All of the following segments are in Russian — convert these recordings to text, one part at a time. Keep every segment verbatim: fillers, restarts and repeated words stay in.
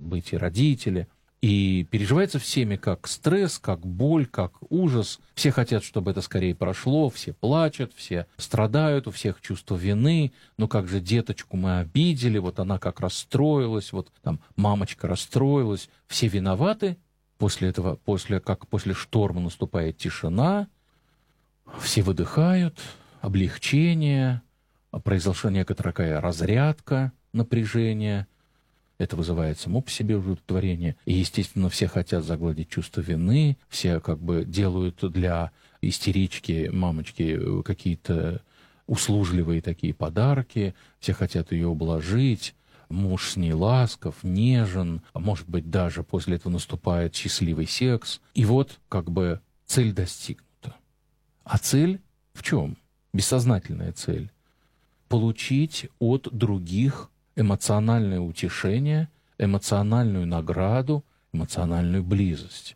быть и родители. И переживается всеми как стресс, как боль, как ужас. Все хотят, чтобы это скорее прошло, все плачут, все страдают, у всех чувство вины. Ну как же деточку мы обидели, вот она как расстроилась, вот там мамочка расстроилась. Все виноваты. После этого, после, как после шторма наступает тишина, все выдыхают, облегчение, произошла некоторая такая разрядка напряжения. Это вызывает само по себе удовлетворение. И, естественно, все хотят загладить чувство вины, все как бы делают для истерички, мамочки какие-то услужливые такие подарки, все хотят ее ублажить, муж с ней ласков, нежен, а может быть, даже после этого наступает счастливый секс. И вот как бы цель достигнута. А цель в чем? Бессознательная цель. Получить от других эмоциональное утешение, эмоциональную награду, эмоциональную близость.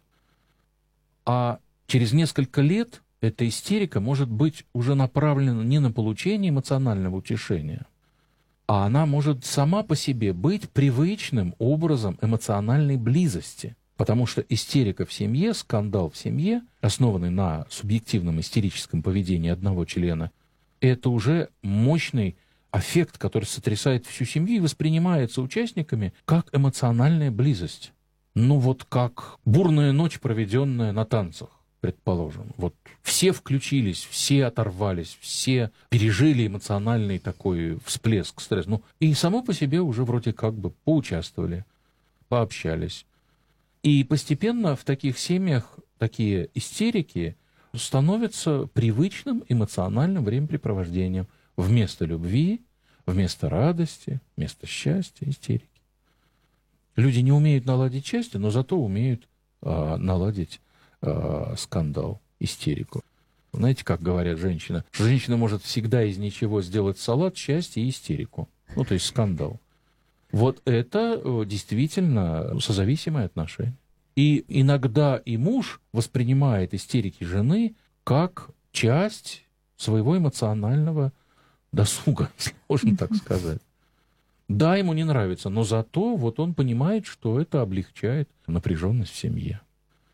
А через несколько лет эта истерика может быть уже направлена не на получение эмоционального утешения, а она может сама по себе быть привычным образом эмоциональной близости. Потому что истерика в семье, скандал в семье, основанный на субъективном истерическом поведении одного члена, это уже мощный аффект, который сотрясает всю семью и воспринимается участниками как эмоциональная близость. Ну вот как бурная ночь, проведенная на танцах, предположим. Вот все включились, все оторвались, все пережили эмоциональный такой всплеск стресса. Ну и само по себе уже вроде как бы поучаствовали, пообщались. И постепенно в таких семьях такие истерики становятся привычным эмоциональным времяпрепровождением. Вместо любви, вместо радости, вместо счастья, истерики. Люди не умеют наладить счастье, но зато умеют э, наладить э, скандал, истерику. Знаете, как говорят женщины? Что женщина может всегда из ничего сделать салат, счастье и истерику. Ну, то есть скандал. Вот это э, действительно созависимые отношения. И иногда и муж воспринимает истерики жены как часть своего эмоционального досуга, можно так сказать. Да, ему не нравится, но зато вот он понимает, что это облегчает напряженность в семье.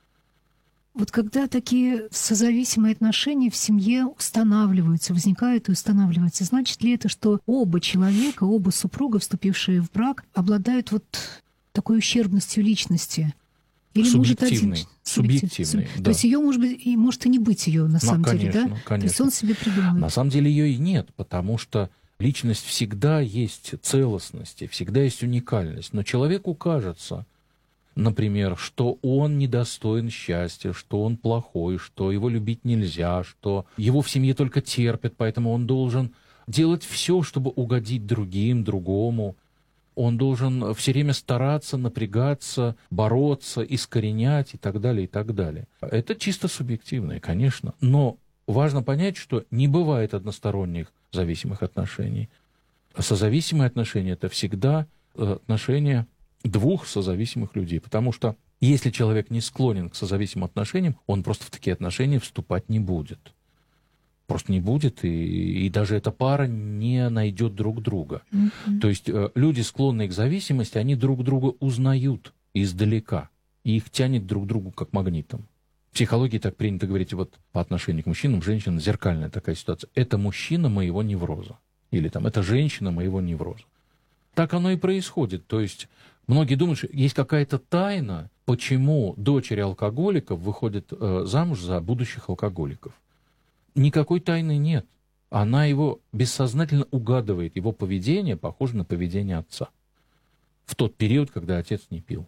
Вот когда такие созависимые отношения в семье устанавливаются, возникают и устанавливаются, значит ли это, что оба человека, оба супруга, вступившие в брак, обладают вот такой ущербностью личности? Или субъективный, может один... субъективный, Суб... да. То есть ее может быть и может и не быть ее на самом ну, деле, конечно, да? Конечно. То есть он себе придумывает. На самом деле ее и нет, потому что личность всегда есть целостность, и всегда есть уникальность. Но человеку кажется, например, что он недостоин счастья, что он плохой, что его любить нельзя, что его в семье только терпят, поэтому он должен делать все, чтобы угодить другим, другому. Он должен все время стараться, напрягаться, бороться, искоренять и так далее, и так далее. Это чисто субъективное, конечно. Но важно понять, что не бывает односторонних зависимых отношений. Созависимые отношения – это всегда отношения двух созависимых людей. Потому что если человек не склонен к созависимым отношениям, он просто в такие отношения вступать не будет. Просто не будет, и, и даже эта пара не найдет друг друга. Mm-hmm. То есть э, люди, склонные к зависимости, они друг друга узнают издалека, и их тянет друг к другу как магнитом. В психологии так принято говорить вот по отношению к мужчинам, женщинам, зеркальная такая ситуация. Это мужчина моего невроза. Или там, это женщина моего невроза. Так оно и происходит. То есть многие думают, что есть какая-то тайна, почему дочери алкоголиков выходят э, замуж за будущих алкоголиков. Никакой тайны нет. Она его бессознательно угадывает. Его поведение похоже на поведение отца. В тот период, когда отец не пил.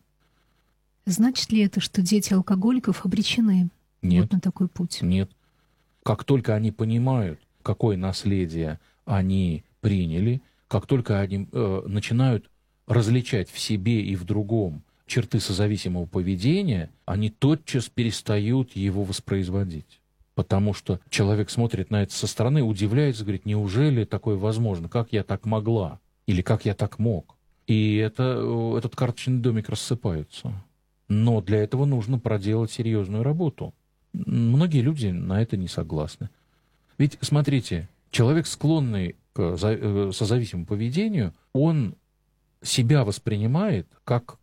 Значит ли это, что дети алкоголиков обречены Нет, вот на такой путь? Нет. Как только они понимают, какое наследие они приняли, как только они э, начинают различать в себе и в другом черты созависимого поведения, они тотчас перестают его воспроизводить. Потому что человек смотрит на это со стороны, удивляется, говорит, неужели такое возможно? Как я так могла? Или как я так мог? И это, этот карточный домик рассыпается. Но для этого нужно проделать серьезную работу. Многие люди на это не согласны. Ведь, смотрите, человек, склонный к созависимому поведению, он себя воспринимает как